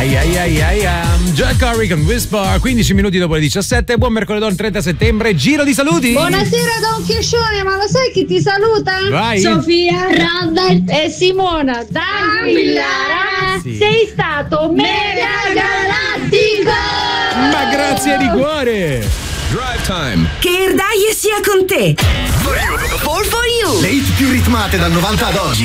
Jack Curry con Whisper, 15 minuti dopo le 17. Buon mercoledì 30 settembre, giro di saluti. Buonasera Don Chioscione, ma lo sai chi ti saluta? Vai. Sofia, Robert e Simona da Millara. Sì. Sei stato mega galattico! Ma grazie di cuore. Drive Time. Che Erdaie sia con te. For you. Le hit più ritmate dal 90 ad oggi.